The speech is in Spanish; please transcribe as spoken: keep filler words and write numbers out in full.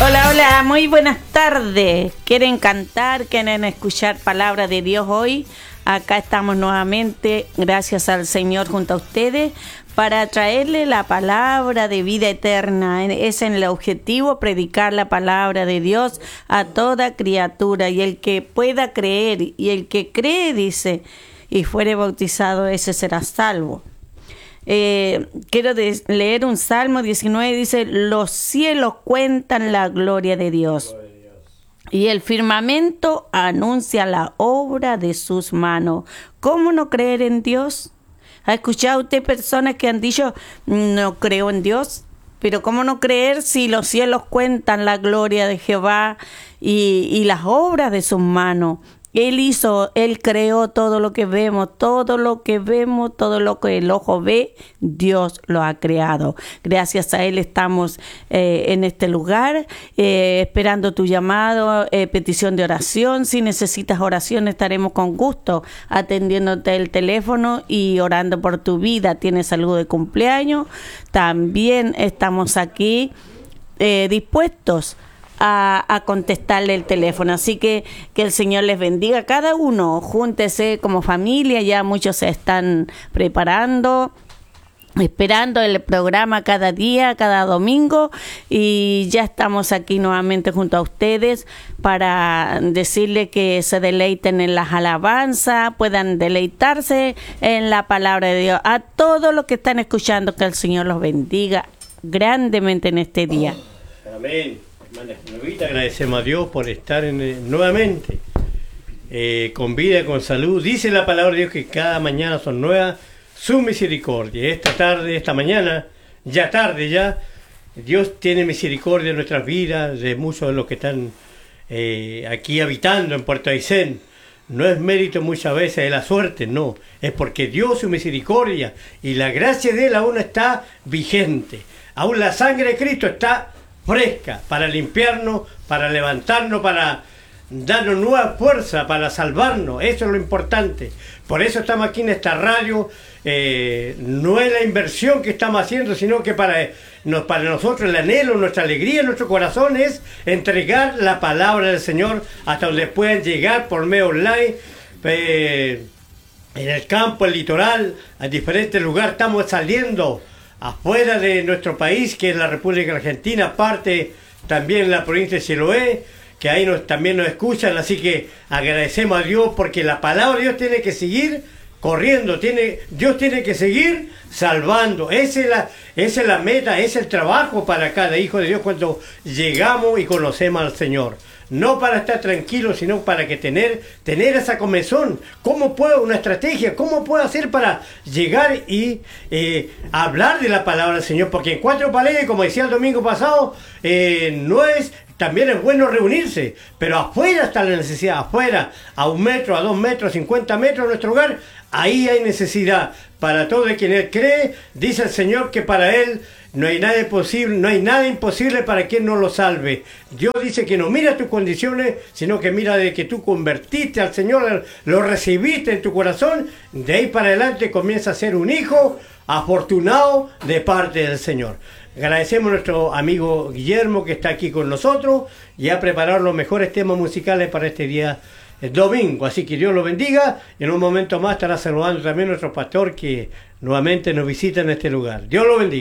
Hola, hola, muy buenas tardes. ¿Quieren cantar? ¿Quieren escuchar palabra de Dios hoy? Acá estamos nuevamente, gracias al Señor, junto a ustedes, para traerle la palabra de vida eterna. Es en el objetivo predicar la palabra de Dios a toda criatura. Y el que pueda creer, y el que cree, dice, y fuere bautizado, ese será salvo. Eh, quiero de- leer un Salmo diecinueve, dice: los cielos cuentan la gloria de Dios, y el firmamento anuncia la obra de sus manos. ¿Cómo no creer en Dios? ¿Ha escuchado usted personas que han dicho, no creo en Dios? Pero ¿cómo no creer si los cielos cuentan la gloria de Jehová y, y las obras de sus manos? Él hizo, Él creó todo lo que vemos, todo lo que vemos, todo lo que el ojo ve, Dios lo ha creado. Gracias a Él estamos eh, en este lugar, eh, esperando tu llamado, eh, petición de oración. Si necesitas oración, estaremos con gusto atendiéndote el teléfono y orando por tu vida. Tienes salud de cumpleaños, también estamos aquí eh, dispuestos A, a contestarle el teléfono. Así que que el Señor les bendiga a cada uno. Júntese como familia, ya muchos se están preparando, esperando el programa cada día, cada domingo, y ya estamos aquí nuevamente junto a ustedes para decirle que se deleiten en las alabanzas, puedan deleitarse en la palabra de Dios. A todos los que están escuchando, que el Señor los bendiga grandemente en este día. Amén. Hermana Genovita, agradecemos a Dios por estar en, eh, nuevamente eh, con vida y con salud. Dice la palabra de Dios que cada mañana son nuevas su misericordia. Esta tarde, esta mañana, ya tarde ya, Dios tiene misericordia de nuestras vidas, de muchos de los que están eh, aquí habitando en Puerto Aysén. No es mérito muchas veces de la suerte, no. Es porque Dios, su misericordia y la gracia de Él aún está vigente. Aún la sangre de Cristo está fresca para limpiarnos, para levantarnos, para darnos nueva fuerza, para salvarnos. Eso es lo importante. Por eso estamos aquí en esta radio. Eh, no es la inversión que estamos haciendo, sino que para, nos, para nosotros el anhelo, nuestra alegría, nuestro corazón es entregar la palabra del Señor hasta donde puedan llegar por medio online, eh, en el campo, el litoral, a diferentes lugares. Estamos saliendo afuera de nuestro país, que es la República Argentina, parte también la provincia de Chiloé, que ahí nos, también nos escuchan. Así que agradecemos a Dios, porque la palabra de Dios tiene que seguir corriendo, tiene, Dios tiene que seguir salvando. Esa es la, esa es la meta, ese es el trabajo para cada hijo de Dios cuando llegamos y conocemos al Señor. No para estar tranquilos, sino para que tener, tener esa comezón. ¿Cómo puedo, una estrategia, cómo puedo hacer para llegar y eh, hablar de la palabra del Señor? Porque en cuatro paredes, como decía el domingo pasado, eh, no es, también es bueno reunirse, pero afuera está la necesidad, afuera, a un metro, a dos metros, cincuenta metros de nuestro hogar, ahí hay necesidad. Para todo el quien Él cree, dice el Señor que para Él no hay nada imposible, no hay nada imposible para quien no lo salve. Dios dice que no mira tus condiciones, sino que mira de que tú convertiste al Señor, lo recibiste en tu corazón, de ahí para adelante comienza a ser un hijo afortunado de parte del Señor. Agradecemos a nuestro amigo Guillermo, que está aquí con nosotros y ha preparado los mejores temas musicales para este día el domingo. Así que Dios lo bendiga. En un momento más estará saludando también a nuestro pastor, que nuevamente nos visita en este lugar. Dios lo bendiga.